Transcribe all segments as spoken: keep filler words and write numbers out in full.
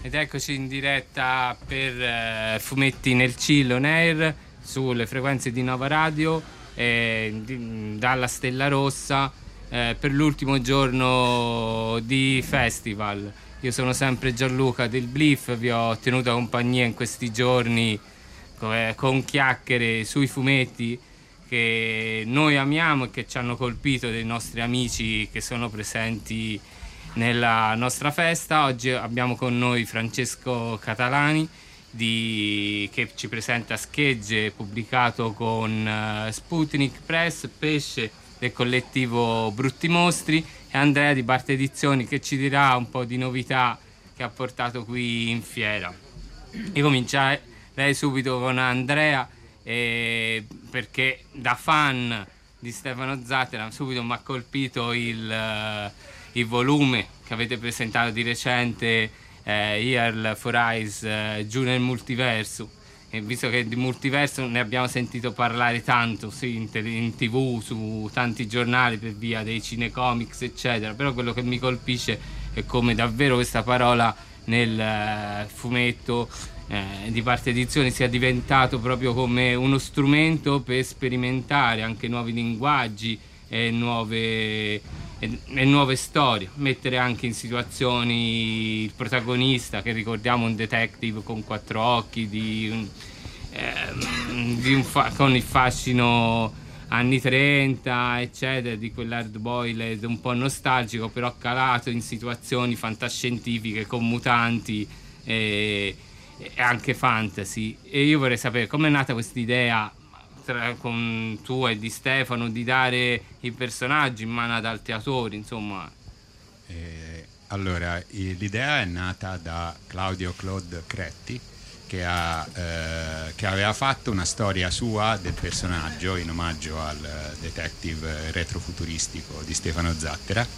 Ed eccoci in diretta per eh, Fumetti nel Chill On Air sulle frequenze di Nova Radio eh, di, dalla Stella Rossa eh, per l'ultimo giorno di festival. Io sono sempre Gianluca del Bliff, vi ho tenuto compagnia in questi giorni con, con chiacchiere sui fumetti che noi amiamo e che ci hanno colpito, dei nostri amici che sono presenti nella nostra festa. Oggi abbiamo con noi Francesco Catalani di, che ci presenta Schegge, pubblicato con uh, Sputnik Press, Pesce del collettivo Brutti Mostri, e Andrea di Barte Edizioni che ci dirà un po' di novità che ha portato qui in fiera. Io comincerei subito con Andrea eh, perché da fan di Stefano Zattera subito mi ha colpito il uh, il volume che avete presentato di recente, eh, Year for Eyes, eh, giù nel multiverso, e visto che di multiverso ne abbiamo sentito parlare tanto, sì, in, tele, in tv, su tanti giornali per via dei cinecomics eccetera, però quello che mi colpisce è come davvero questa parola nel eh, fumetto eh, di Barte Edizioni sia diventato proprio come uno strumento per sperimentare anche nuovi linguaggi e nuove E, e nuove storie, mettere anche in situazioni il protagonista, che ricordiamo un detective con quattro occhi, di, eh, di un fa- con il fascino anni trenta eccetera, di quell'hard boiled un po' nostalgico, però calato in situazioni fantascientifiche con mutanti e, e anche fantasy. E io vorrei sapere com'è nata questa idea Tra, con tu e di Stefano, di dare i personaggi in mano ad altri autori, insomma. Eh, allora, l'idea è nata da Claudio Claude Cretti, che, ha, eh, che aveva fatto una storia sua del personaggio in omaggio al detective retrofuturistico di Stefano Zattera,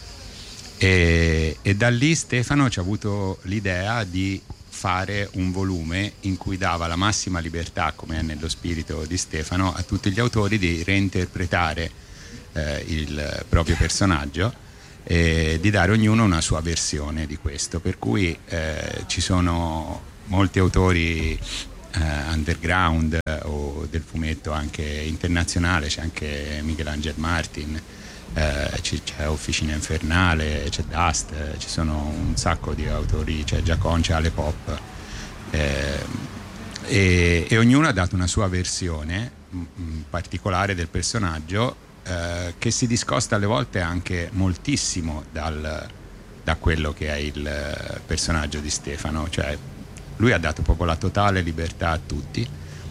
e, e da lì Stefano ci ha avuto l'idea di fare un volume in cui dava la massima libertà, come è nello spirito di Stefano, a tutti gli autori di reinterpretare eh, il proprio personaggio e di dare ognuno una sua versione di questo, per cui eh, ci sono molti autori eh, underground eh, o del fumetto anche internazionale, c'è anche Michelangelo Martin, Eh, c'è Officina Infernale, c'è Dust, eh, ci sono un sacco di autori, c'è Giacon, c'è Ale Pop, eh, e, e ognuno ha dato una sua versione mh, particolare del personaggio, eh, che si discosta alle volte anche moltissimo dal, da quello che è il personaggio di Stefano. Cioè lui ha dato proprio la totale libertà a tutti,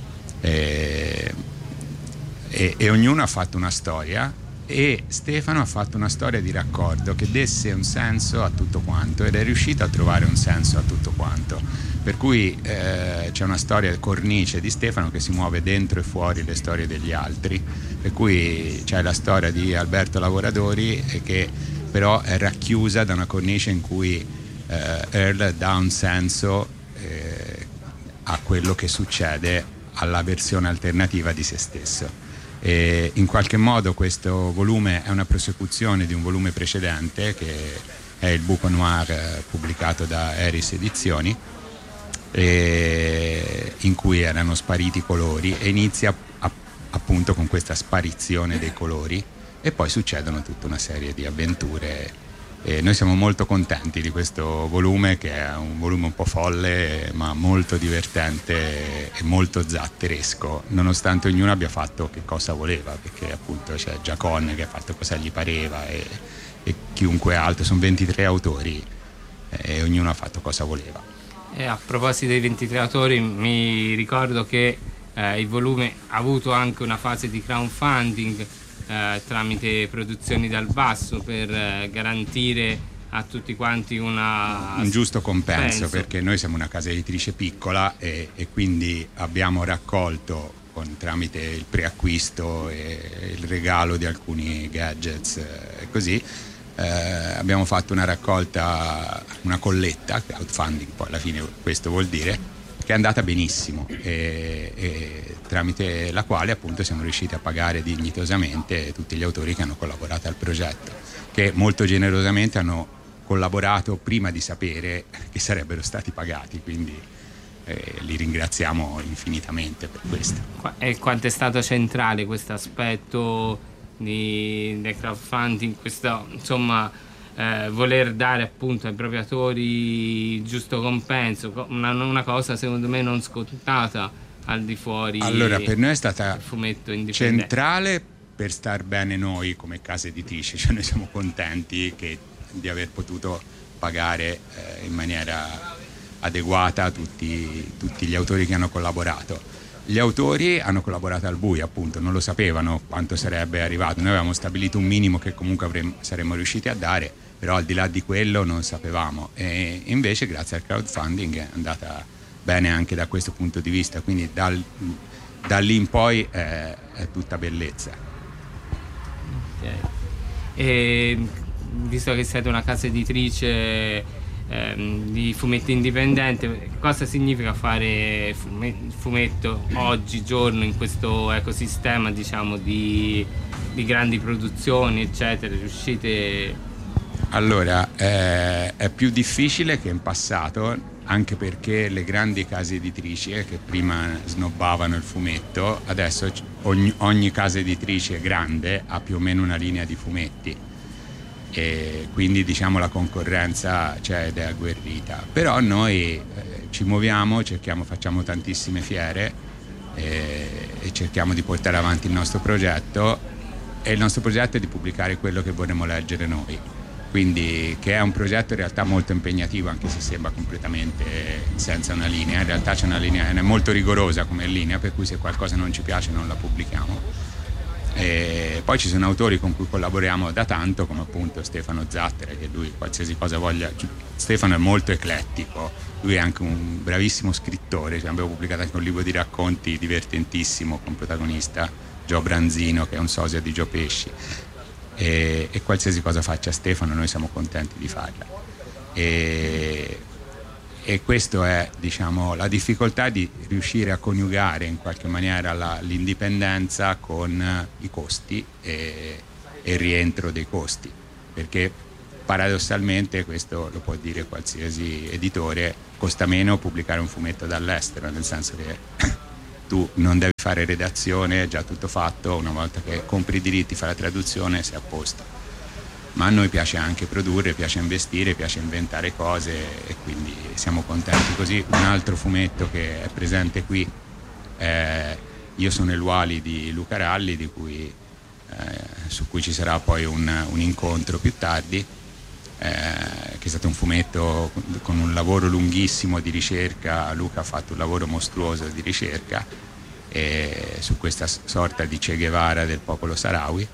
e, e, e ognuno ha fatto una storia, e Stefano ha fatto una storia di raccordo che desse un senso a tutto quanto, ed è riuscito a trovare un senso a tutto quanto, per cui eh, c'è una storia cornice di Stefano che si muove dentro e fuori le storie degli altri, per cui c'è la storia di Alberto Lavoradori eh, che però è racchiusa da una cornice in cui eh, Earl dà un senso eh, a quello che succede alla versione alternativa di se stesso. E in qualche modo questo volume è una prosecuzione di un volume precedente, che è il Buco Noir eh, pubblicato da Eris Edizioni, e in cui erano spariti i colori, e inizia a, appunto con questa sparizione dei colori, e poi succedono tutta una serie di avventure. E noi siamo molto contenti di questo volume, che è un volume un po' folle ma molto divertente e molto zatteresco, nonostante ognuno abbia fatto che cosa voleva, perché appunto c'è Giacon che ha fatto cosa gli pareva, e, e chiunque altro, sono ventitré autori e ognuno ha fatto cosa voleva. E a proposito dei ventitré autori, mi ricordo che eh, il volume ha avuto anche una fase di crowdfunding Eh, tramite produzioni dal basso, per eh, garantire a tutti quanti una... un giusto compenso, penso. Perché noi siamo una casa editrice piccola e, e quindi abbiamo raccolto con, tramite il preacquisto e il regalo di alcuni gadgets e eh, così eh, abbiamo fatto una raccolta, una colletta, crowdfunding poi alla fine questo vuol dire, che è andata benissimo, e, e tramite la quale appunto siamo riusciti a pagare dignitosamente tutti gli autori che hanno collaborato al progetto, che molto generosamente hanno collaborato prima di sapere che sarebbero stati pagati, quindi eh, li ringraziamo infinitamente per questo. E quanto è stato centrale questo aspetto di, del crowdfunding, questo, insomma, eh, voler dare appunto ai propri autori il giusto compenso, una, una cosa secondo me non scontata al di fuori. Allora, per noi è stata fumetto centrale per star bene noi come casa editrice, cioè noi siamo contenti che, di aver potuto pagare eh, in maniera adeguata tutti, tutti gli autori che hanno collaborato. Gli autori hanno collaborato al buio, appunto, non lo sapevano quanto sarebbe arrivato. Noi avevamo stabilito un minimo che comunque avremmo, saremmo riusciti a dare, però al di là di quello non sapevamo, e invece grazie al crowdfunding è andata bene anche da questo punto di vista, quindi dal, da lì in poi è, è tutta bellezza. Okay. E visto che siete una casa editrice ehm, di fumetti indipendente, cosa significa fare fumetto oggi giorno in questo ecosistema, diciamo, di, di grandi produzioni eccetera? Riuscite? Allora, eh, è più difficile che in passato, anche perché le grandi case editrici eh, che prima snobbavano il fumetto, adesso ogni, ogni casa editrice grande ha più o meno una linea di fumetti, e quindi diciamo la concorrenza c'è ed è agguerrita. Però noi eh, ci muoviamo, cerchiamo, facciamo tantissime fiere eh, e cerchiamo di portare avanti il nostro progetto, e il nostro progetto è di pubblicare quello che vorremmo leggere noi. Quindi, che è un progetto in realtà molto impegnativo, anche se sembra completamente senza una linea. In realtà c'è una linea, è molto rigorosa come linea, per cui se qualcosa non ci piace non la pubblichiamo. E poi ci sono autori con cui collaboriamo da tanto, come appunto Stefano Zattera, che lui qualsiasi cosa voglia. Stefano è molto eclettico, lui è anche un bravissimo scrittore, cioè abbiamo pubblicato anche un libro di racconti divertentissimo con protagonista Gio Branzino, che è un sosia di Gio Pesci. E, e qualsiasi cosa faccia Stefano noi siamo contenti di farla, e, e questo è, diciamo, la difficoltà di riuscire a coniugare in qualche maniera la, l'indipendenza con i costi e, e il rientro dei costi, perché paradossalmente, questo lo può dire qualsiasi editore, costa meno pubblicare un fumetto dall'estero, nel senso che tu non devi fare redazione, è già tutto fatto, una volta che compri i diritti, fai la traduzione, sei a posto. Ma a noi piace anche produrre, piace investire, piace inventare cose, e quindi siamo contenti così. Un altro fumetto che è presente qui è Io sono Eluali di Luca Ralli, di cui, eh, su cui ci sarà poi un, un incontro più tardi, eh, che è stato un fumetto con un lavoro lunghissimo di ricerca. Luca ha fatto un lavoro mostruoso di ricerca eh, su questa sorta di Che Guevara del popolo Sahrawi,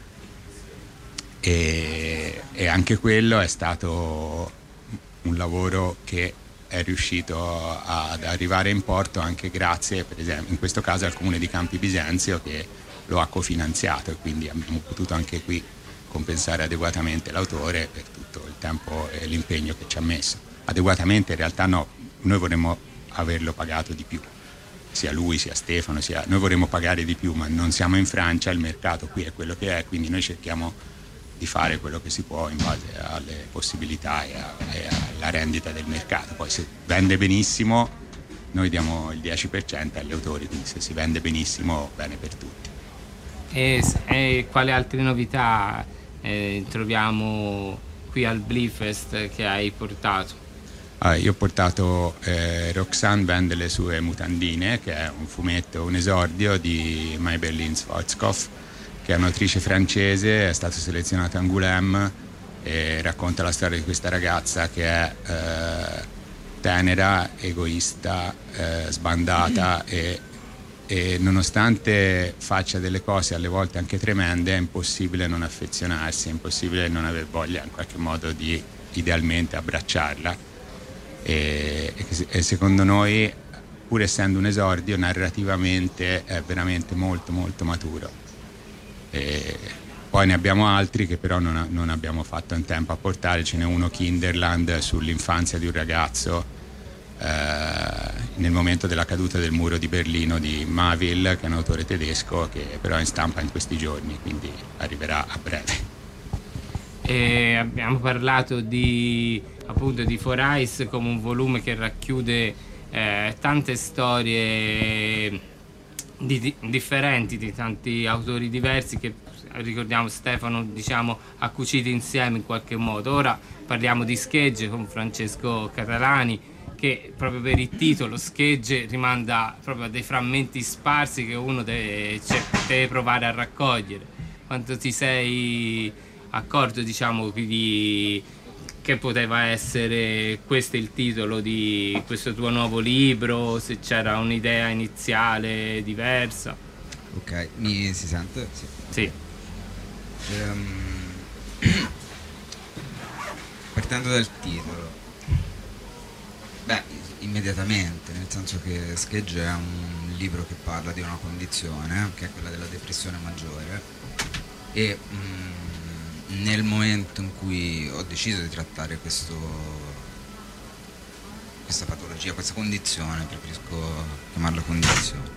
e, e anche quello è stato un lavoro che è riuscito ad arrivare in porto anche grazie, per esempio, in questo caso al Comune di Campi Bisenzio, che lo ha cofinanziato, e quindi abbiamo potuto anche qui compensare adeguatamente l'autore per tutto il tempo e l'impegno che ci ha messo. Adeguatamente in realtà no, noi vorremmo averlo pagato di più, sia lui sia Stefano, sia... noi vorremmo pagare di più, ma non siamo in Francia, il mercato qui è quello che è, quindi noi cerchiamo di fare quello che si può in base alle possibilità e, a, e alla rendita del mercato. Poi se vende benissimo noi diamo il dieci per cento agli autori, quindi se si vende benissimo, bene per tutti. E, e quali altre novità eh, troviamo qui al Blifest che hai portato? Ah, io ho portato eh, Roxane vende le sue mutandine, che è un fumetto, un esordio di Maybelline Schwarzkopf, che è un'autrice francese, è stata selezionata a Angoulême e racconta la storia di questa ragazza che è eh, tenera, egoista, eh, sbandata e, e nonostante faccia delle cose alle volte anche tremende, è impossibile non affezionarsi, è impossibile non aver voglia in qualche modo di idealmente abbracciarla, e, e secondo noi, pur essendo un esordio, narrativamente è veramente molto molto maturo. E poi ne abbiamo altri che però non, non abbiamo fatto in tempo a portare. Ce n'è uno, Kinderland, sull'infanzia di un ragazzo eh, nel momento della caduta del muro di Berlino, di Mavil, che è un autore tedesco, che però è in stampa in questi giorni, quindi arriverà a breve. E abbiamo parlato di, appunto, di Four Eyes come un volume che racchiude eh, tante storie di, di, differenti di tanti autori diversi che, ricordiamo, Stefano, diciamo, ha cucito insieme in qualche modo. Ora parliamo di Schegge con Francesco Catalani, che proprio per il titolo Schegge rimanda proprio a dei frammenti sparsi che uno deve, cioè, deve provare a raccogliere. Quanto ti sei accorto, diciamo, di che poteva essere questo il titolo di questo tuo nuovo libro, se c'era un'idea iniziale diversa? Ok, mi si sente? Sì. Sì. Ehm, partendo dal titolo, beh, immediatamente, nel senso che Schegge è un libro che parla di una condizione, che è quella della depressione maggiore, e mh, nel momento in cui ho deciso di trattare questo, questa patologia, questa condizione, preferisco chiamarla condizione,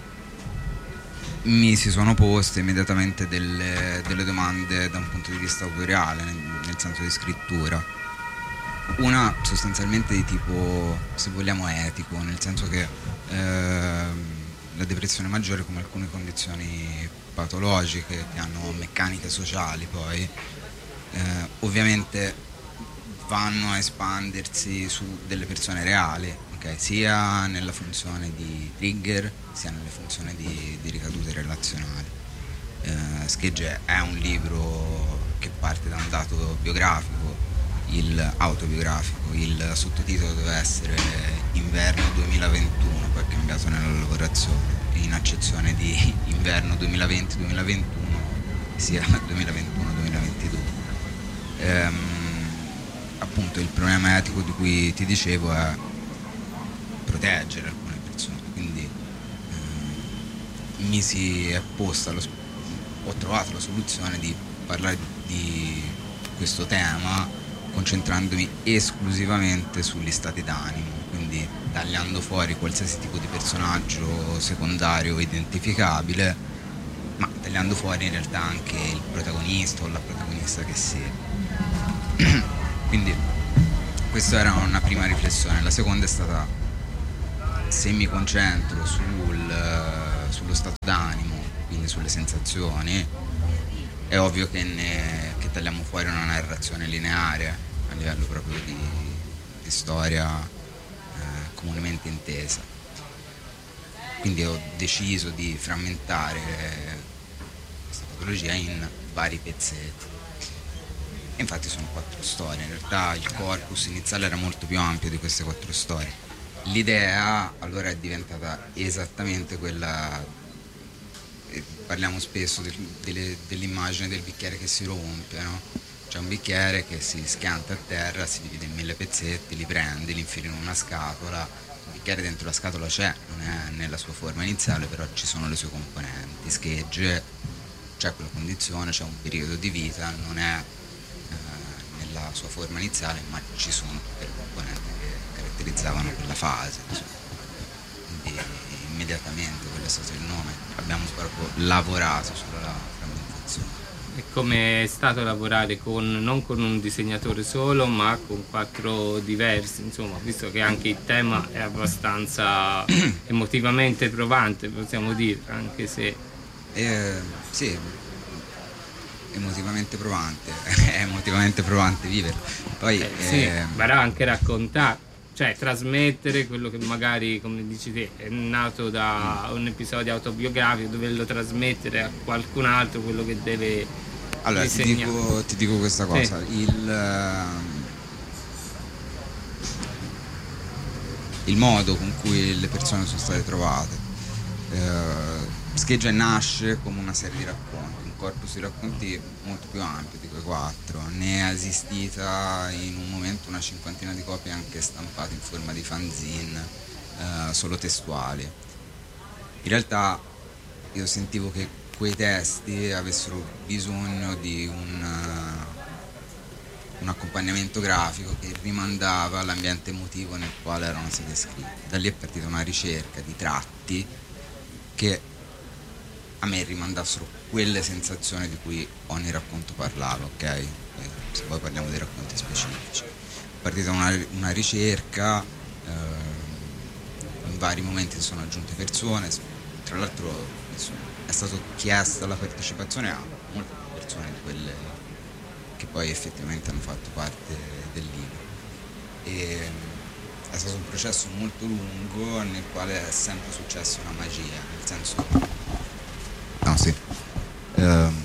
mi si sono poste immediatamente delle, delle domande da un punto di vista autoriale, nel, nel senso di scrittura. Una sostanzialmente di tipo, se vogliamo, etico, nel senso che eh, la depressione maggiore, come alcune condizioni patologiche che hanno meccaniche sociali, poi eh, ovviamente vanno a espandersi su delle persone reali, okay? Sia nella funzione di trigger sia nelle funzioni di, di ricadute relazionali. eh, Schegge è un libro che parte da un dato biografico, il autobiografico. Il sottotitolo doveva essere Inverno duemilaventuno, poi è cambiato nella lavorazione in accezione di inverno duemilaventi duemilaventuno, sia duemilaventuno duemilaventidue. ehm, appunto il problema etico di cui ti dicevo è proteggere alcune persone, quindi eh, mi si è posta lo, ho trovato la soluzione di parlare di questo tema concentrandomi esclusivamente sugli stati d'animo, quindi tagliando fuori qualsiasi tipo di personaggio secondario identificabile, ma tagliando fuori in realtà anche il protagonista o la protagonista che sia. Quindi questa era una prima riflessione. La seconda è stata: se mi concentro sul, sullo stato d'animo, quindi sulle sensazioni, è ovvio che, ne, che tagliamo fuori una narrazione lineare a livello proprio di, di storia eh, comunemente intesa. Quindi ho deciso di frammentare questa patologia in vari pezzetti. E infatti sono quattro storie. In realtà il corpus iniziale era molto più ampio di queste quattro storie. L'idea allora è diventata esattamente quella. Parliamo spesso del, delle, dell'immagine del bicchiere che si rompe, no? C'è un bicchiere che si schianta a terra, si divide in mille pezzetti, li prendi, li infili in una scatola. Il bicchiere dentro la scatola c'è, non è nella sua forma iniziale, però ci sono le sue componenti. Schegge, c'è quella condizione, c'è un periodo di vita, non è eh, nella sua forma iniziale, ma ci sono tutte le componenti che caratterizzavano quella fase, insomma. Quindi immediatamente quello è stato il nome. Abbiamo proprio lavorato sulla frammentazione. E come è stato lavorare con, non con un disegnatore solo, ma con quattro diversi, insomma, visto che anche il tema è abbastanza emotivamente provante, possiamo dire, anche se... Eh, sì, emotivamente provante, è emotivamente provante vivere. Poi, eh, sì, eh, però anche raccontare, cioè trasmettere quello che magari, come dici te, è nato da un episodio autobiografico, doverlo trasmettere a qualcun altro, quello che deve allora ti dico, ti dico questa cosa, sì. il, il modo con cui le persone sono state trovate, eh, Schegge nasce come una serie di racconti, un corpus di racconti molto più ampio di quei quattro. Ne è esistita in un momento una cinquantina di copie anche stampate in forma di fanzine, eh, solo testuali. In realtà io sentivo che quei testi avessero bisogno di un, uh, un accompagnamento grafico che rimandava all'ambiente emotivo nel quale erano state scritte. Da lì è partita una ricerca di tratti che a me rimandassero quelle sensazioni di cui ogni racconto parlava, ok? E se poi parliamo dei racconti specifici. È partita una, una ricerca, eh, in vari momenti si sono aggiunte persone, tra l'altro è stato chiesta la partecipazione a molte persone di quelle che poi effettivamente hanno fatto parte del libro. E è stato un processo molto lungo nel quale è sempre successa una magia, nel senso... No, sì. Um,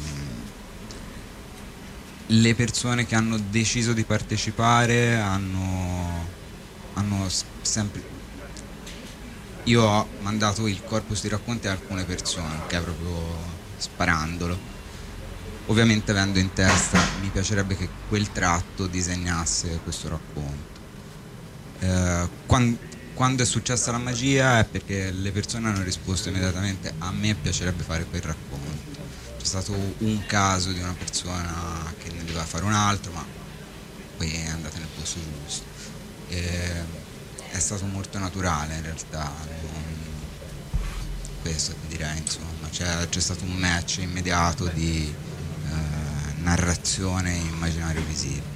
le persone che hanno deciso di partecipare hanno, hanno sempre... Io ho mandato il corpus di racconti a alcune persone, che è proprio sparandolo. Ovviamente avendo in testa, mi piacerebbe che quel tratto disegnasse questo racconto. Eh, quando, quando è successa la magia è perché le persone hanno risposto immediatamente: a me piacerebbe fare quel racconto. C'è stato un caso di una persona che ne doveva fare un altro, ma poi è andata nel posto giusto. Eh, è stato molto naturale in realtà, non... questo ti direi, insomma, c'è, c'è stato un match immediato di eh, narrazione e immaginario visivo.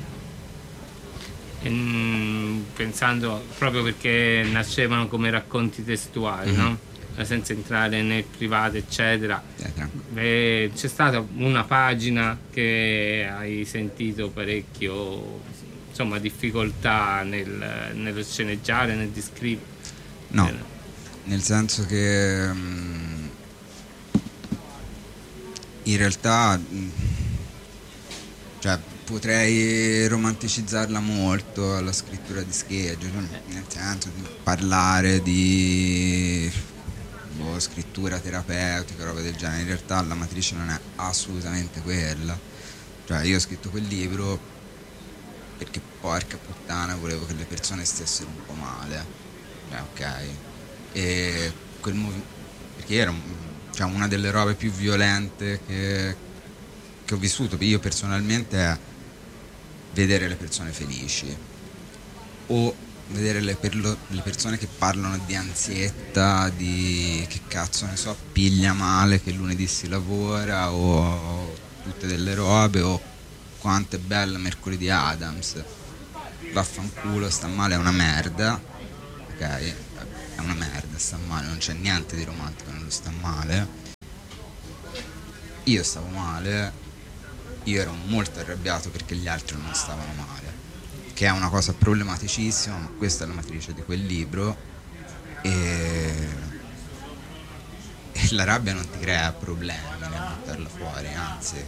E, pensando proprio perché nascevano come racconti testuali, mm-hmm. no? Senza entrare nel privato eccetera, eh, c'è stata una pagina che hai sentito parecchio, insomma, difficoltà nel, nello sceneggiare, nel descrivere? No, eh. nel senso che um, in realtà um, cioè potrei romanticizzarla molto la scrittura di schedule, nel senso di parlare di boh, scrittura terapeutica, roba del genere. In realtà la matrice non è assolutamente quella. Cioè io ho scritto quel libro perché porca puttana volevo che le persone stessero un po' male, eh, ok? E quel mov- perché era cioè, una delle robe più violente che, che ho vissuto io personalmente è vedere le persone felici o vedere le, perlo- le persone che parlano di ansietta, di che cazzo ne so, piglia male, che lunedì si lavora o tutte delle robe, o quanto è bella mercoledì Adams, vaffanculo, sta male, è una merda, ok? È una merda, sta male, non c'è niente di romantico nello sta male. Io stavo male, io ero molto arrabbiato perché gli altri non stavano male, che è una cosa problematicissima, ma questa è la matrice di quel libro. E, e la rabbia non ti crea problemi nel buttarla fuori, anzi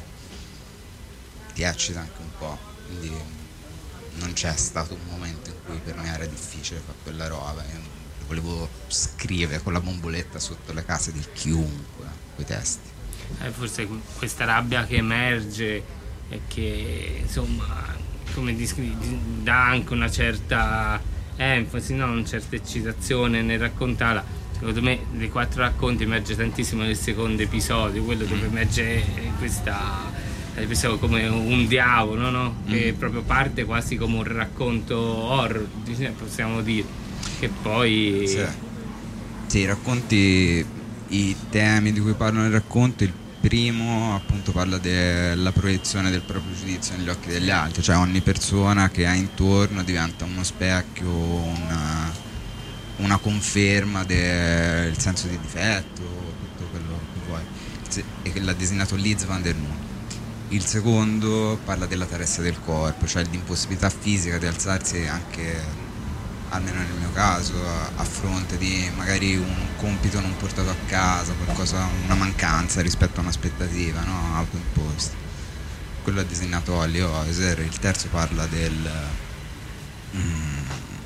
ti eccita anche un po', quindi non c'è stato un momento in cui per me era difficile fare quella roba. Io volevo scrivere con la bomboletta sotto le case di chiunque quei testi. Eh, forse questa rabbia che emerge e che insomma, come descrivi, dà anche una certa enfasi, no? Una certa eccitazione nel raccontarla. Secondo me dei quattro racconti emerge tantissimo nel secondo episodio, quello dove emerge questa come un diavolo, no? Che mm. proprio parte quasi come un racconto horror, possiamo dire, che poi sì. Sì, i racconti, i temi di cui parlano i racconti, il primo appunto parla della proiezione del proprio giudizio negli occhi degli altri, cioè ogni persona che ha intorno diventa uno specchio, una, una conferma del senso di difetto, tutto quello che vuoi, e che l'ha disegnato Liz van der Moon. Il secondo parla della tarezza del corpo, cioè l'impossibilità fisica di alzarsi anche, almeno nel mio caso, a, a fronte di magari un compito non portato a casa, qualcosa, una mancanza rispetto a un'aspettativa, no? Autoimposta. Quello ha disegnato Holly Oeser. Il terzo parla del, mm,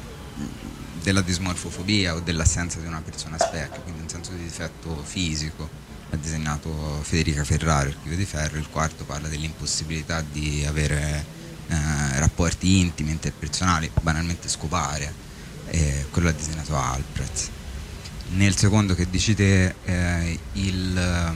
della dismorfofobia o dell'assenza di una persona specchio, quindi un senso di difetto fisico. Ha disegnato Federica Ferrari, Archivio di Ferro. Il quarto parla dell'impossibilità di avere eh, rapporti intimi, interpersonali, banalmente scopare, e quello ha disegnato Alpretz. Nel secondo, che dici te, eh, il,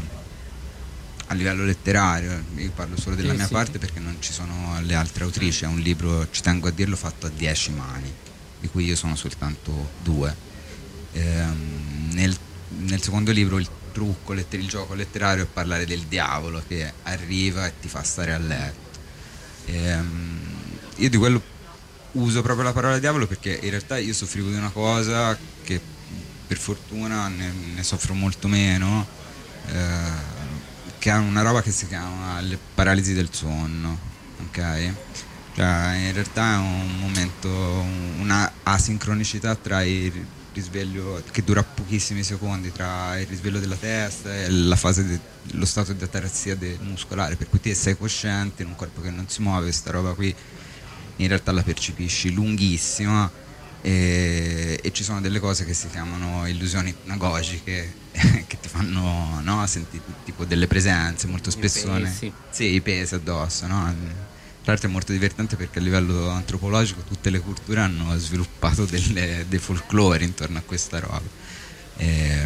a livello letterario, io parlo solo della sì, mia sì. parte perché non ci sono le altre autrici, è un libro, ci tengo a dirlo, fatto a dieci mani, di cui io sono soltanto due. Eh, nel, nel secondo libro il trucco, letter- il gioco letterario è parlare del diavolo che arriva e ti fa stare a letto. E, um, io di quello uso proprio la parola diavolo perché in realtà io soffrivo di una cosa che per fortuna ne, ne soffro molto meno, eh, che è una roba che si chiama le paralisi del sonno, ok? Cioè, in realtà è un momento, una asincronicità tra il risveglio che dura pochissimi secondi, tra il risveglio della testa e la fase de, lo stato di atarazia de, muscolare, per cui te sei cosciente in un corpo che non si muove, sta roba qui in realtà la percepisci lunghissima, e, e ci sono delle cose che si chiamano illusioni ipnagogiche che ti fanno, no, sentire tipo delle presenze molto spesso, I pesi. Sì, i pesi addosso, no? Tra l'altro è molto divertente perché a livello antropologico tutte le culture hanno sviluppato delle, dei folklori intorno a questa roba. E,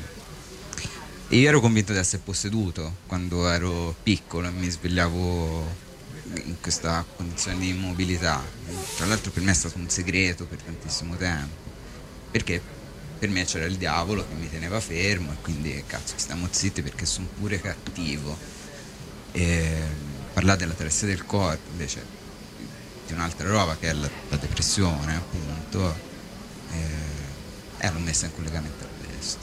e io ero convinto di essere posseduto quando ero piccolo e mi svegliavo in questa condizione di immobilità. Tra l'altro per me è stato un segreto per tantissimo tempo, perché per me c'era il diavolo che mi teneva fermo e quindi cazzo stiamo zitti perché sono pure cattivo. E parlare della terapia del corpo invece di un'altra roba che è la, la depressione, appunto, e, e l'ho messa in collegamento a questo.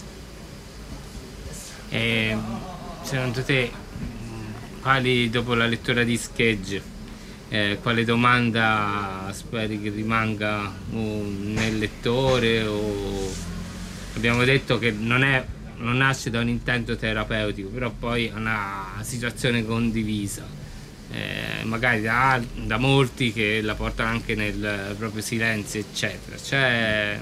E secondo te, quali, dopo la lettura di Schegge, eh, quale domanda speri che rimanga uh, nel lettore? O abbiamo detto che non è, non nasce da un intento terapeutico, però poi è una situazione condivisa, eh, magari da, da molti che la portano anche nel proprio silenzio, eccetera. Cioè,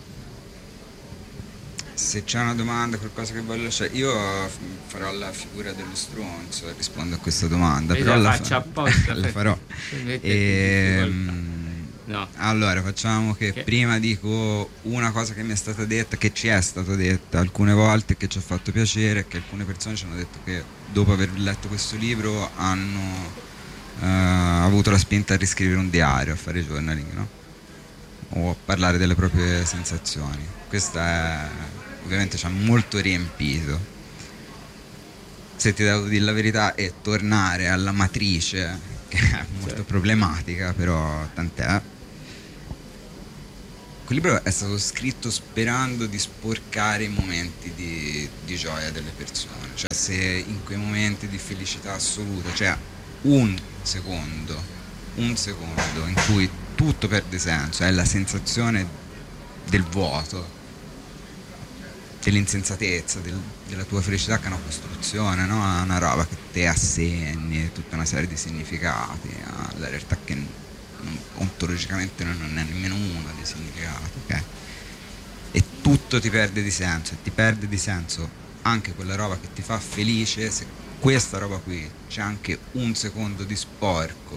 se c'è una domanda, qualcosa che voglio lasciare, io farò la figura dello stronzo e rispondo a questa domanda, però la la faccio fa- apposta la farò. E, no. Allora facciamo che, che prima dico una cosa che mi è stata detta, che ci è stata detta alcune volte, che ci ha fatto piacere, che alcune persone ci hanno detto che dopo aver letto questo libro hanno uh, avuto la spinta a riscrivere un diario, a fare journaling, no? O a parlare delle proprie sensazioni. Questa è, ovviamente ci ha molto riempito. Se ti devo dire la verità, è tornare alla matrice, che è molto certo. problematica, però tant'è. Quel libro è stato scritto sperando di sporcare i momenti di, di gioia delle persone. Cioè, se in quei momenti di felicità assoluta c'è cioè un secondo, un secondo in cui tutto perde senso, è la sensazione del vuoto, dell'insensatezza, del, della tua felicità che è una costruzione, no? È una roba che te assegni tutta una serie di significati, la realtà che non, ontologicamente non è nemmeno uno dei significati, okay? E tutto ti perde di senso, e ti perde di senso anche quella roba che ti fa felice se questa roba qui c'è anche un secondo di sporco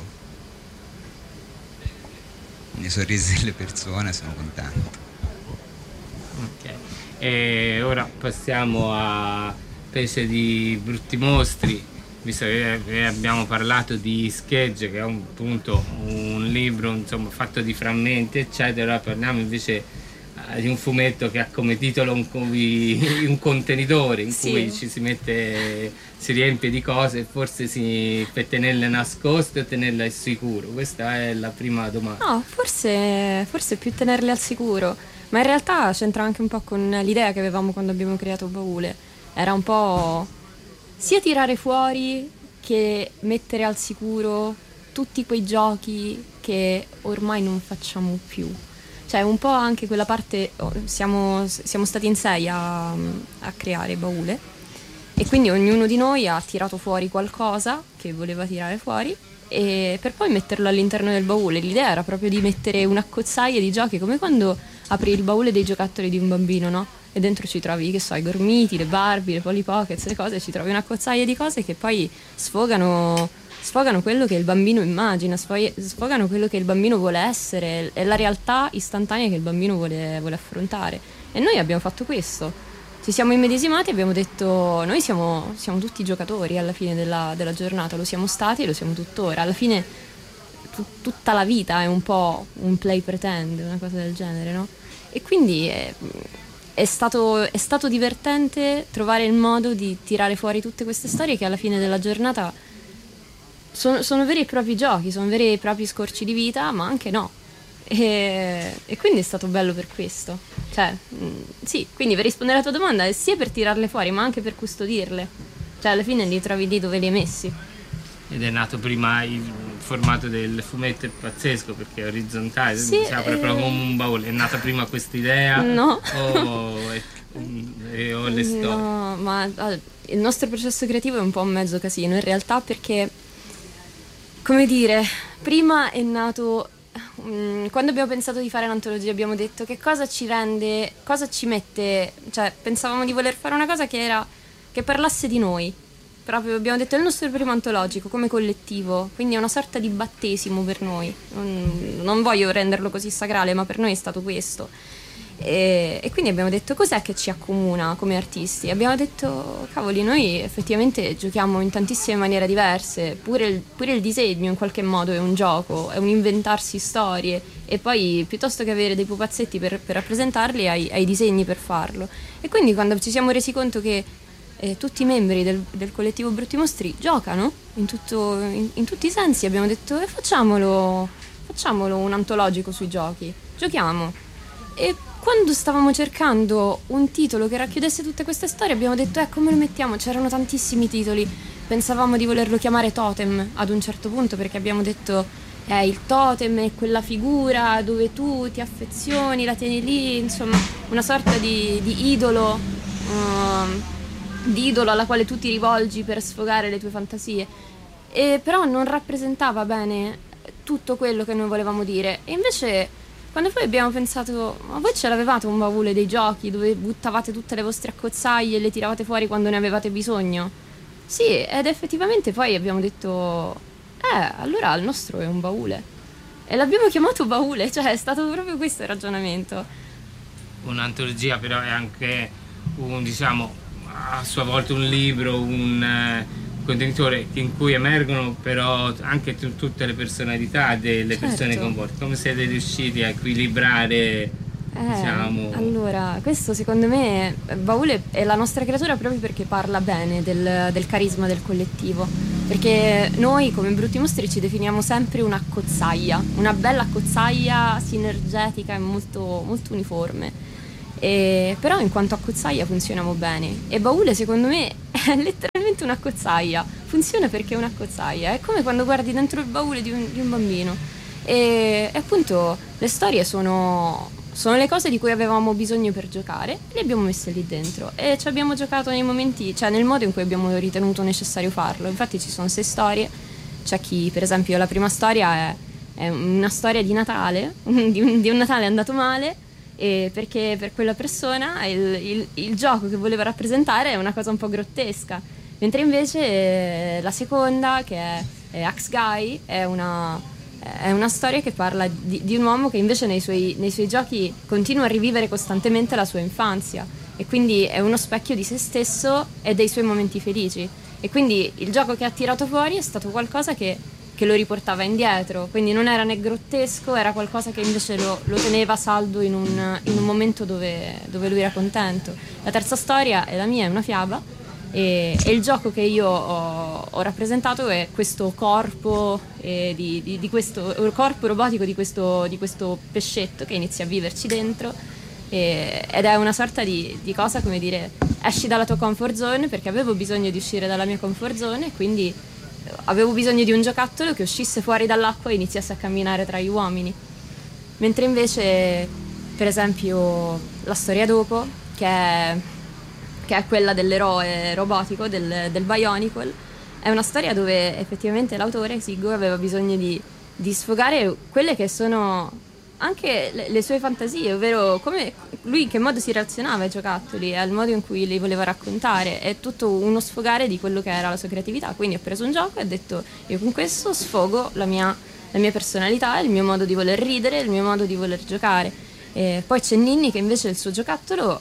nei sorrisi delle persone, sono contento. Ok, e ora passiamo a Pece di brutti mostri, visto che abbiamo parlato di Schegge, che è un, appunto un libro insomma fatto di frammenti eccetera. Parliamo invece di un fumetto che ha come titolo un, un contenitore in sì. cui ci si mette, si riempie di cose e forse si, per tenerle nascoste e tenerle al sicuro. Questa è la prima domanda. No, forse, forse più tenerle al sicuro, ma in realtà c'entra anche un po' con l'idea che avevamo quando abbiamo creato Baule. Era un po' sia tirare fuori che mettere al sicuro tutti quei giochi che ormai non facciamo più. Cioè un po' anche quella parte, oh, siamo, siamo stati in sei a, a creare Baule e quindi ognuno di noi ha tirato fuori qualcosa che voleva tirare fuori e per poi metterlo all'interno del baule. L'idea era proprio di mettere un'accozzaglia di giochi, come quando apri il baule dei giocattoli di un bambino, no? E dentro ci trovi, che so, i gormiti, le Barbie, le Polly Pockets, le cose, ci trovi un'accozzaglia di cose che poi sfogano... sfogano quello che il bambino immagina, sfogano quello che il bambino vuole essere, è la realtà istantanea che il bambino vuole, vuole affrontare. E noi abbiamo fatto questo, ci siamo immedesimati e abbiamo detto noi siamo, siamo tutti giocatori alla fine della, della giornata, lo siamo stati e lo siamo tuttora. Alla fine tu, tutta la vita è un po' un play pretend, una cosa del genere, no? E quindi è, è stato, è stato divertente trovare il modo di tirare fuori tutte queste storie che alla fine della giornata sono, sono veri e propri giochi, sono veri e propri scorci di vita, ma anche no. E, e quindi è stato bello per questo. Cioè, mh, sì, quindi per rispondere alla tua domanda è sia per tirarle fuori, ma anche per custodirle. Cioè, alla fine li trovi lì dove li hai messi. Ed è nato prima il formato del fumetto, è pazzesco perché è orizzontale, sì, si apre eh... proprio come un baule. È nata prima questa idea? No. O, è, o le storie? No, ma allora, il nostro processo creativo è un po' un mezzo casino in realtà, perché, come dire, prima è nato, mh, quando abbiamo pensato di fare l'antologia abbiamo detto che cosa ci rende, cosa ci mette, cioè pensavamo di voler fare una cosa che era, che parlasse di noi. Proprio abbiamo detto è il nostro primo antologico come collettivo, quindi è una sorta di battesimo per noi. Non, non voglio renderlo così sacrale, ma per noi è stato questo. E, e quindi abbiamo detto cos'è che ci accomuna come artisti. Abbiamo detto cavoli, noi effettivamente giochiamo in tantissime maniere diverse, pure il, pure il disegno in qualche modo è un gioco, è un inventarsi storie, e poi piuttosto che avere dei pupazzetti per, per rappresentarli hai, hai disegni per farlo. E quindi quando ci siamo resi conto che Eh, tutti i membri del, del collettivo Brutti Mostri giocano in, tutto, in, in tutti i sensi, abbiamo detto eh, facciamolo, facciamolo un antologico sui giochi, giochiamo. E quando stavamo cercando un titolo che racchiudesse tutte queste storie abbiamo detto eh come lo mettiamo, c'erano tantissimi titoli, pensavamo di volerlo chiamare Totem ad un certo punto, perché abbiamo detto eh, il totem è quella figura dove tu ti affezioni, la tieni lì, insomma una sorta di, di idolo um, di idolo alla quale tu ti rivolgi per sfogare le tue fantasie, e però non rappresentava bene tutto quello che noi volevamo dire. E invece quando poi abbiamo pensato ma voi ce l'avevate un baule dei giochi dove buttavate tutte le vostre accozzaglie e le tiravate fuori quando ne avevate bisogno? Sì, ed effettivamente poi abbiamo detto eh allora il nostro è un baule, e l'abbiamo chiamato baule, cioè è stato proprio questo il ragionamento. Un'antologia però è anche un, diciamo, a sua volta un libro, un uh, contenitore in cui emergono però anche t- tutte le personalità delle certo. persone coinvolte. Come siete riusciti a equilibrare, eh, diciamo? Allora, questo secondo me, Baule è la nostra creatura proprio perché parla bene del, del carisma del collettivo, perché noi come Brutti Mostri ci definiamo sempre una cozzaglia, una bella cozzaglia sinergetica e molto, molto uniforme. E, però in quanto a cozzaglia funzioniamo bene, e Baule secondo me è letteralmente una cozzaglia, funziona perché è una cozzaglia, è come quando guardi dentro il baule di un, di un bambino, e, e appunto le storie sono, sono le cose di cui avevamo bisogno per giocare e le abbiamo messe lì dentro e ci abbiamo giocato nei momenti, cioè nel modo in cui abbiamo ritenuto necessario farlo. Infatti ci sono sei storie, c'è chi per esempio la prima storia è, è una storia di Natale, di un, di un Natale andato male, e perché per quella persona il, il, il gioco che voleva rappresentare è una cosa un po' grottesca, mentre invece eh, la seconda, che è, è Axe Guy, è una, è una storia che parla di, di un uomo che invece nei suoi, nei suoi giochi continua a rivivere costantemente la sua infanzia, e quindi è uno specchio di se stesso e dei suoi momenti felici, e quindi il gioco che ha tirato fuori è stato qualcosa che che lo riportava indietro, quindi non era né grottesco, era qualcosa che invece lo, lo teneva saldo in un, in un momento dove, dove lui era contento. La terza storia è la mia, è una fiaba, e, e il gioco che io ho, ho rappresentato è questo corpo, eh, di, di, di questo il corpo robotico di questo, di questo pescetto che inizia a viverci dentro, e, ed è una sorta di, di cosa, come dire, esci dalla tua comfort zone, perché avevo bisogno di uscire dalla mia comfort zone, e quindi avevo bisogno di un giocattolo che uscisse fuori dall'acqua e iniziasse a camminare tra gli uomini. Mentre invece, per esempio, la storia dopo, che è, che è quella dell'eroe robotico, del, del Bionicle, è una storia dove effettivamente l'autore, Siggo, aveva bisogno di, di sfogare quelle che sono anche le, le sue fantasie, ovvero come lui, in che modo si relazionava ai giocattoli, al modo in cui li voleva raccontare. È tutto uno sfogare di quello che era la sua creatività. Quindi ho preso un gioco e ho detto io con questo sfogo la mia, la mia personalità, il mio modo di voler ridere, il mio modo di voler giocare. E poi c'è Ninni, che invece il suo giocattolo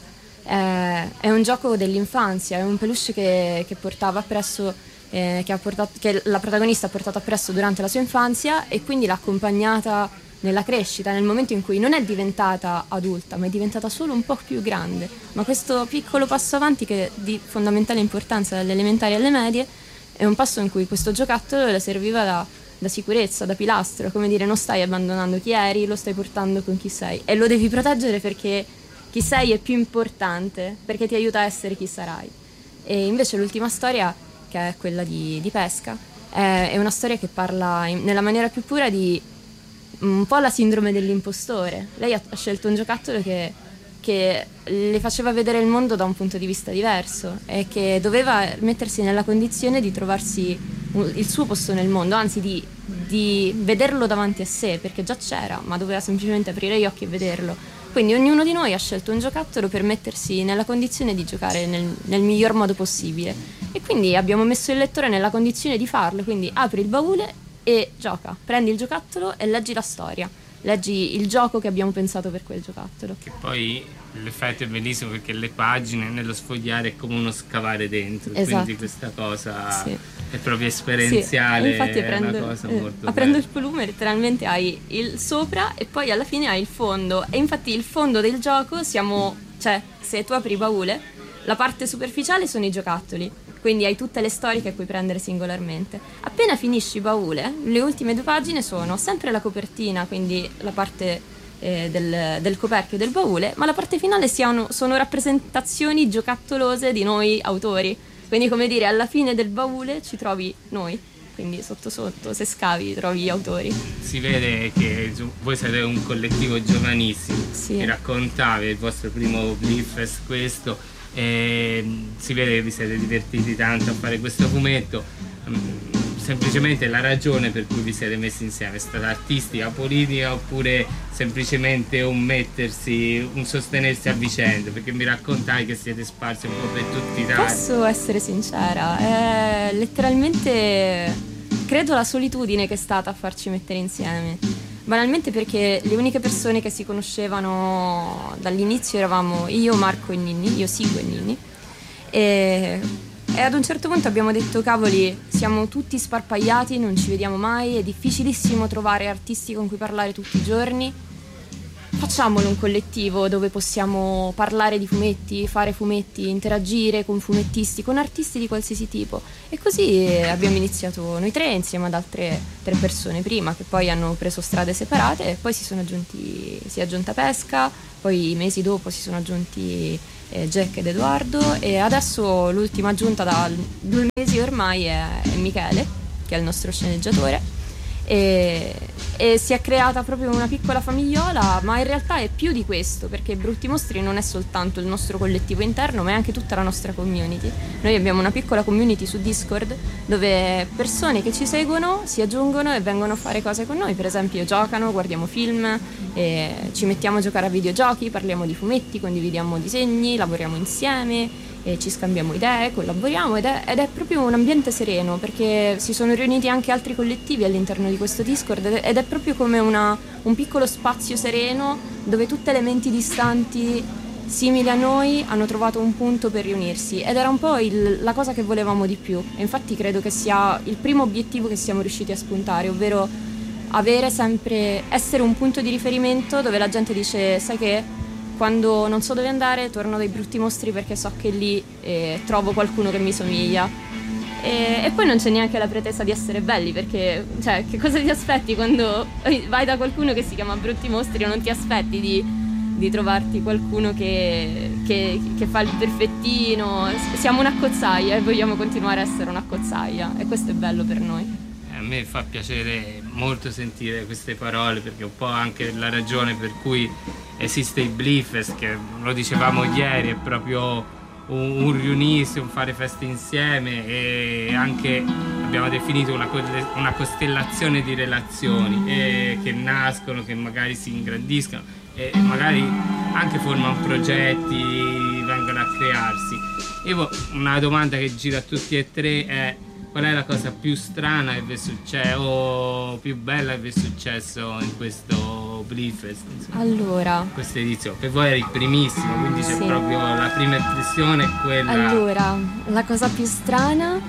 è, è un gioco dell'infanzia, è un peluche che, che portava appresso, eh, che, ha portato, che la protagonista ha portato appresso durante la sua infanzia, e quindi l'ha accompagnata nella crescita, nel momento in cui non è diventata adulta, ma è diventata solo un po' più grande. Ma questo piccolo passo avanti, che è di fondamentale importanza dalle elementari alle medie, è un passo in cui questo giocattolo le serviva da, da sicurezza, da pilastro, come dire, non stai abbandonando chi eri, lo stai portando con chi sei e lo devi proteggere, perché chi sei è più importante, perché ti aiuta a essere chi sarai. E invece l'ultima storia, che è quella di, di Pesca, è, è una storia che parla in, nella maniera più pura di un po' la sindrome dell'impostore. Lei ha, ha scelto un giocattolo che, che le faceva vedere il mondo da un punto di vista diverso e che doveva mettersi nella condizione di trovarsi un, il suo posto nel mondo, anzi di, di vederlo davanti a sé, perché già c'era, ma doveva semplicemente aprire gli occhi e vederlo. Quindi ognuno di noi ha scelto un giocattolo per mettersi nella condizione di giocare nel, nel miglior modo possibile, e quindi abbiamo messo il lettore nella condizione di farlo. Quindi apri il baule e gioca, prendi il giocattolo e leggi la storia, leggi il gioco che abbiamo pensato per quel giocattolo. Che poi l'effetto è bellissimo, perché le pagine nello sfogliare è come uno scavare dentro, esatto. Quindi questa cosa sì. è proprio Sì, esperienziale, infatti è prendo, una cosa eh, molto aprendo bella. il volume letteralmente hai il sopra e poi alla fine hai il fondo, e infatti il fondo del gioco siamo, cioè se tu apri il baule, la parte superficiale sono i giocattoli, quindi hai tutte le storie che puoi prendere singolarmente. Appena finisci baule, le ultime due pagine sono sempre la copertina, quindi la parte eh, del, del coperchio del baule, ma la parte finale siano, sono rappresentazioni giocattolose di noi autori. Quindi, come dire, alla fine del baule ci trovi noi, quindi sotto sotto, se scavi, trovi gli autori. Si vede che voi siete un collettivo giovanissimo, sì. che raccontavi il vostro primo Bliffest, questo. E si vede che vi siete divertiti tanto a fare questo fumetto. Semplicemente la ragione per cui vi siete messi insieme è stata artistica, politica, oppure semplicemente un mettersi, un sostenersi a vicenda? Perché mi raccontai che siete sparsi un po' per tutti i tasti. Posso essere sincera, è letteralmente credo la solitudine che è stata a farci mettere insieme. Banalmente perché le uniche persone che si conoscevano dall'inizio eravamo io, Marco e Ninni. Io seguo Ninni e, e ad un certo punto abbiamo detto: cavoli, siamo tutti sparpagliati, non ci vediamo mai, è difficilissimo trovare artisti con cui parlare tutti i giorni, facciamolo un collettivo dove possiamo parlare di fumetti, fare fumetti, interagire con fumettisti, con artisti di qualsiasi tipo. E così abbiamo iniziato noi tre insieme ad altre tre persone prima, che poi hanno preso strade separate, e poi si sono aggiunti, si è aggiunta Pesca, poi mesi dopo si sono aggiunti eh, Jack ed Edoardo, e adesso l'ultima aggiunta da due mesi ormai è, è Michele, che è il nostro sceneggiatore. E, e si è creata proprio una piccola famigliola, ma in realtà è più di questo, perché Brutti Mostri non è soltanto il nostro collettivo interno, ma è anche tutta la nostra community. Noi abbiamo una piccola community su Discord dove persone che ci seguono si aggiungono e vengono a fare cose con noi. Per esempio giocano, guardiamo film, e ci mettiamo a giocare a videogiochi, parliamo di fumetti, condividiamo disegni, lavoriamo insieme e ci scambiamo idee, collaboriamo, ed è, ed è proprio un ambiente sereno, perché si sono riuniti anche altri collettivi all'interno di questo Discord, ed è, ed è proprio come una, un piccolo spazio sereno dove tutte le menti distanti simili a noi hanno trovato un punto per riunirsi, ed era un po' il, la cosa che volevamo di più. E infatti credo che sia il primo obiettivo che siamo riusciti a spuntare, ovvero avere sempre, essere un punto di riferimento dove la gente dice: sai che quando non so dove andare torno dai Brutti Mostri, perché so che lì eh, trovo qualcuno che mi somiglia. E, e poi non c'è neanche la pretesa di essere belli, perché cioè, che cosa ti aspetti quando vai da qualcuno che si chiama Brutti Mostri? Non ti aspetti di, di trovarti qualcuno che, che, che fa il perfettino. Siamo una cozzaia e vogliamo continuare a essere una cozzaia, e questo è bello per noi. A me fa piacere molto sentire queste parole, perché è un po' anche la ragione per cui esiste il Bliffest, che lo dicevamo ieri, è proprio un, un riunirsi, un fare feste insieme, e anche abbiamo definito una, una costellazione di relazioni e che nascono, che magari si ingrandiscono e magari anche formano progetti, vengono a crearsi. Io, una domanda che gira a tutti e tre è: qual è la cosa più strana che vi è successo o più bella che vi è successo in questo Bliffest? Allora, questa edizione, per voi era il primissimo, quindi c'è sì. proprio la prima impressione è quella. Allora, la cosa più strana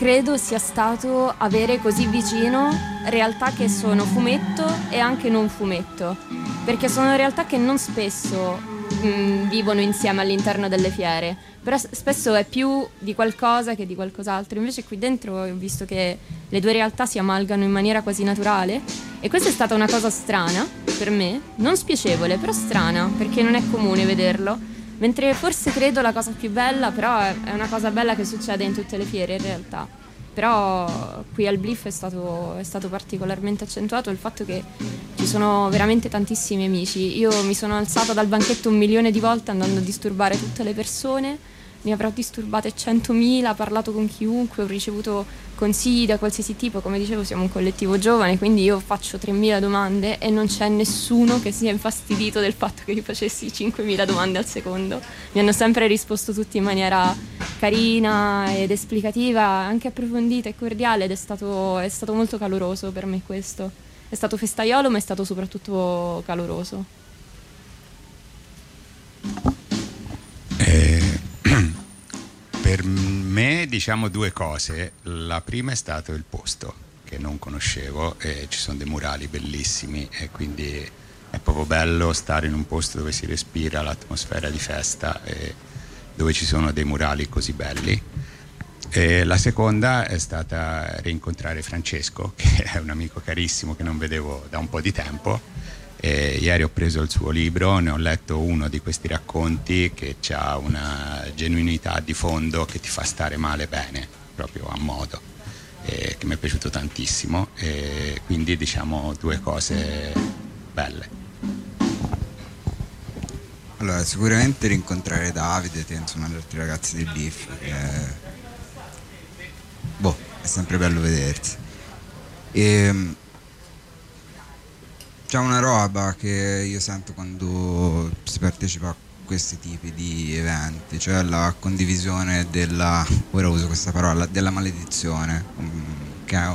credo sia stato avere così vicino realtà che sono fumetto e anche non fumetto, perché sono realtà che non spesso mh, vivono insieme all'interno delle fiere, però s- spesso è più di qualcosa che di qualcos'altro. Invece qui dentro ho visto che le due realtà si amalgano in maniera quasi naturale, e questa è stata una cosa strana per me, non spiacevole, però strana, perché non è comune vederlo. Mentre forse credo la cosa più bella, però è è una cosa bella che succede in tutte le fiere in realtà. Però qui al Bliff è stato, è stato particolarmente accentuato il fatto che ci sono veramente tantissimi amici. Io mi sono alzata dal banchetto un milione di volte andando a disturbare tutte le persone, ne avrò disturbate centomila, parlato con chiunque, ho ricevuto consigli da qualsiasi tipo. Come dicevo, siamo un collettivo giovane, quindi io faccio tremila domande e non c'è nessuno che sia infastidito del fatto che io facessi cinquemila domande al secondo. Mi hanno sempre risposto tutti in maniera carina ed esplicativa, anche approfondita e cordiale, ed è stato, è stato molto caloroso per me questo. È stato festaiolo, ma è stato soprattutto caloroso. Eh, per me, diciamo due cose. La prima è stato il posto, che non conoscevo, e ci sono dei murali bellissimi, e quindi è proprio bello stare in un posto dove si respira l'atmosfera di festa e dove ci sono dei murali così belli. E la seconda è stata rincontrare Francesco, che è un amico carissimo che non vedevo da un po' di tempo. E ieri ho preso il suo libro, ne ho letto uno di questi racconti che ha una genuinità di fondo che ti fa stare male bene, proprio a modo, e che mi è piaciuto tantissimo, e quindi diciamo due cose belle. Allora, sicuramente rincontrare Davide, te, insomma, gli altri ragazzi del Bliff, che boh, è sempre bello vedersi. E c'è una roba che io sento quando si partecipa a questi tipi di eventi, cioè la condivisione della, ora uso questa parola, della maledizione, che è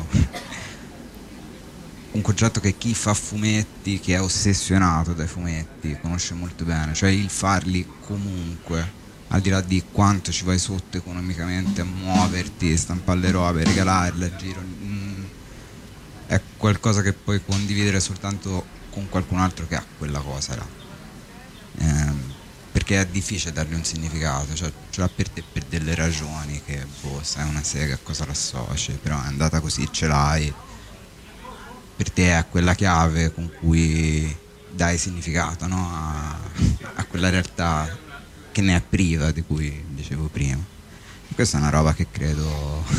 un concetto che chi fa fumetti, che è ossessionato dai fumetti, conosce molto bene, cioè il farli comunque, al di là di quanto ci vai sotto economicamente a muoverti, stampare le robe, regalarle a giro, mh, è qualcosa che puoi condividere soltanto con qualcun altro che ha quella cosa là, ehm, perché è difficile dargli un significato, cioè ce l'ha per te per delle ragioni che boh, sai una sega a cosa l'associ, però è andata così, ce l'hai, per te è quella chiave con cui dai significato, no? a, a quella realtà che ne è priva, di cui dicevo prima. Questa è una roba che credo